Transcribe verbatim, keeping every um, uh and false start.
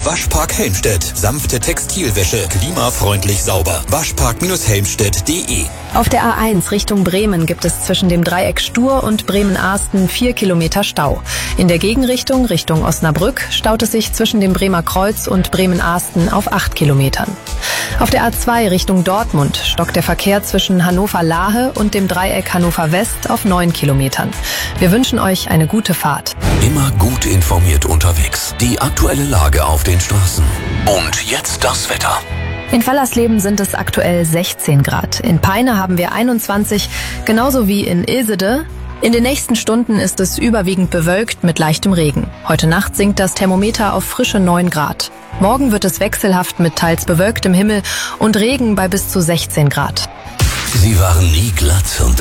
Waschpark Helmstedt. Sanfte Textilwäsche, klimafreundlich sauber. waschpark helmstedt punkt de. Auf der A eins Richtung Bremen gibt es zwischen dem Dreieck Stur und Bremen-Arsten vier Kilometer Stau. In der Gegenrichtung, Richtung Osnabrück, staut es sich zwischen dem Bremer Kreuz und Bremen-Arsten auf acht Kilometern. Auf der A zwei Richtung Dortmund stockt der Verkehr zwischen Hannover-Lahe und dem Dreieck Hannover West auf neun Kilometern. Wir wünschen euch eine gute Fahrt. Immer gut informiert unterwegs. Die aktuelle Lage auf den Straßen. Und jetzt das Wetter. In Fallersleben sind es aktuell sechzehn Grad. In Peine haben wir einundzwanzig, genauso wie in Ilsede. In den nächsten Stunden ist es überwiegend bewölkt mit leichtem Regen. Heute Nacht sinkt das Thermometer auf frische neun Grad. Morgen wird es wechselhaft mit teils bewölktem Himmel und Regen bei bis zu sechzehn Grad. Sie waren nie glatt und